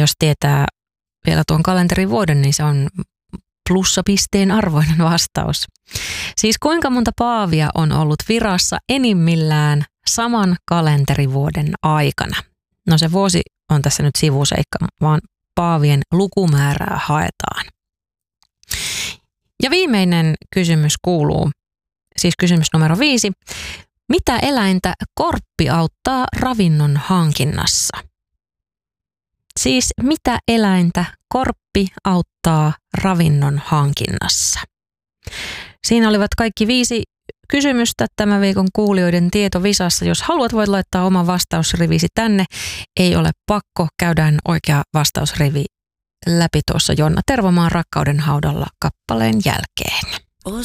jos tietää vielä tuon kalenterivuoden, niin se on plussapisteen arvoinen vastaus. Siis kuinka monta paavia on ollut virassa enimmillään saman kalenterivuoden aikana? No se vuosi on tässä nyt sivuseikka, vaan paavien lukumäärää haetaan. Ja viimeinen kysymys kuuluu, siis kysymys numero 5. Mitä eläintä korppi auttaa ravinnon hankinnassa? Siis mitä eläintä korppi auttaa ravinnon hankinnassa? Siinä olivat kaikki 5 kysymystä tämän viikon kuulijoiden tietovisassa. Jos haluat, voit laittaa oman vastausrivisi tänne. Ei ole pakko, käydään oikea vastausrivi läpi tuossa Jonna Tervomaan Rakkauden haudalla -kappaleen jälkeen.